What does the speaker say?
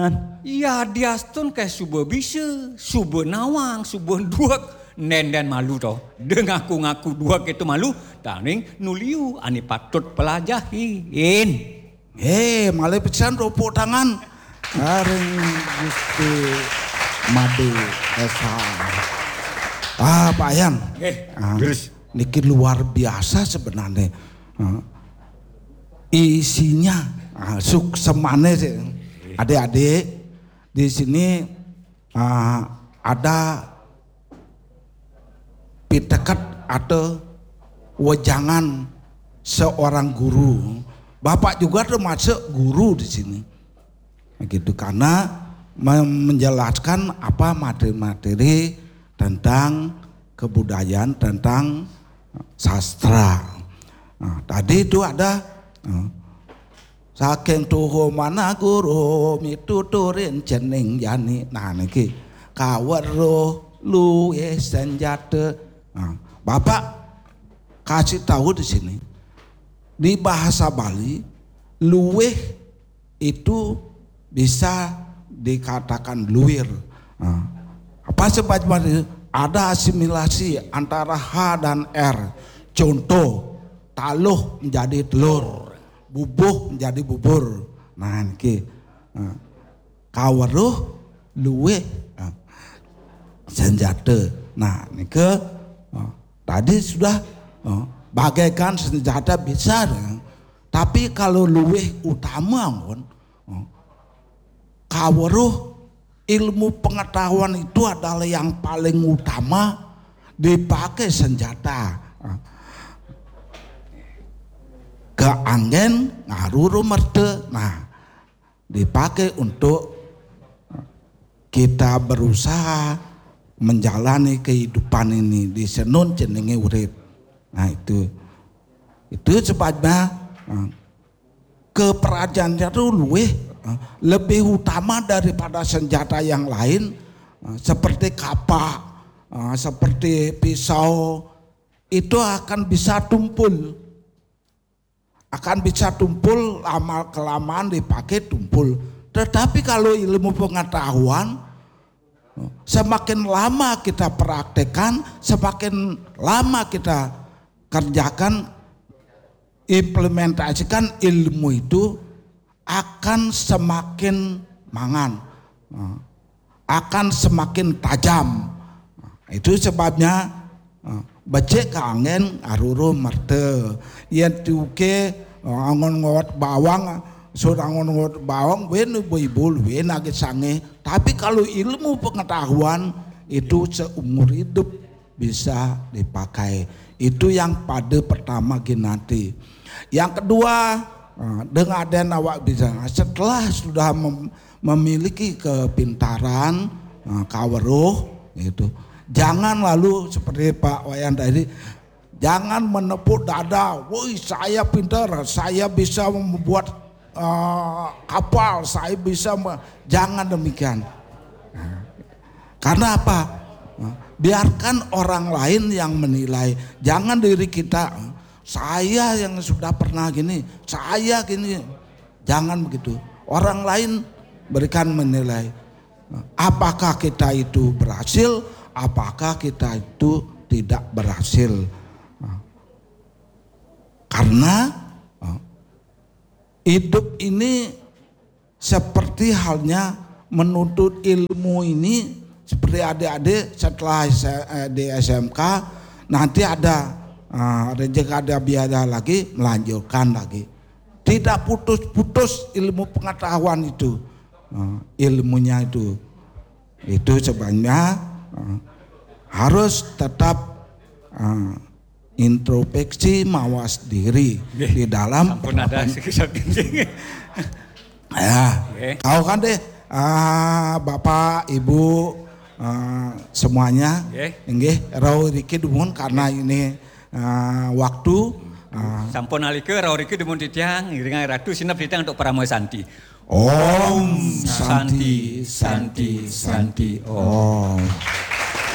Ya diastun kayak subuh bisa, subuh nawang, subuh duak, nenden malu toh. Dengan ngaku duak itu malu, taning nuliu ani patut pelajahin. Malah pisan ropok tangan. Areng Gusti Made Esa. Pak Yan. Terus niki luar biasa sebenarnya. Isinya suk semane sih. Adik-adik di sini ada pitekat atau wejangan seorang guru. Bapak juga termasuk guru di sini. Gitu karena menjelaskan apa materi-materi tentang kebudayaan, tentang sastra. Tadi itu ada saking tuhu mana guru mituturin jeneng yani. Nah niki kaweruh luwe senjata. Bapak kasih tahu di sini di bahasa Bali luweh itu bisa dikatakan luwir. Apa sebabnya? Ada asimilasi antara H dan R. Contoh, taluh menjadi telur, bubuh menjadi bubur. Nah niki kaweruh luwe senjata. Nah niki tadi sudah bagaikan senjata bisa. Tapi kalau luwe utama kaweruh ilmu pengetahuan itu adalah yang paling utama dipakai senjata. Keanggen ngaruru merte. Nah, dipakai untuk kita berusaha menjalani kehidupan ini di senun jenenge urip. Nah, itu sebabnya keperajaannya itu lebih utama daripada senjata yang lain seperti kapak, seperti pisau itu akan bisa tumpul, lama kelamaan dipakai tumpul. Tetapi kalau ilmu pengetahuan semakin lama kita praktekkan, semakin lama kita kerjakan, implementasikan ilmu itu akan semakin mangan, akan semakin tajam. Itu sebabnya becek kangen aruru merte. Yen tuke angon ngot bawang, sudah angon ngot bawang, wen ibu wen lagi sange. Tapi kalau ilmu pengetahuan itu seumur hidup bisa dipakai. Itu yang pada pertama ginati. Yang kedua, dengan ada awak bisa setelah sudah memiliki kepintaran kaweruh itu, jangan lalu seperti Pak Wayan tadi, jangan menepuk dada, woi saya pintar, saya bisa membuat kapal, saya bisa jangan demikian. Karena apa? Biarkan orang lain yang menilai, jangan diri kita. Saya yang sudah pernah gini, saya gini, jangan begitu. Orang lain berikan menilai. Apakah kita itu berhasil, apakah kita itu tidak berhasil. Karena hidup ini seperti halnya menuntut ilmu ini, seperti adik-adik setelah di SMK nanti ada rezeki ada biaya lagi, melanjutkan lagi. Tidak putus-putus ilmu pengetahuan itu, ilmunya itu sebenarnya harus tetap introspeksi, mawas diri di dalam. Ampun ada ya, kau kan deh Bapak Ibu semuanya, nggih raw riki dumun karena ini waktu sampun alike raw riki dumun titiang ngiringan ratu sinep titiang untuk Pramono Santi. Om Santi Santi Santi Om.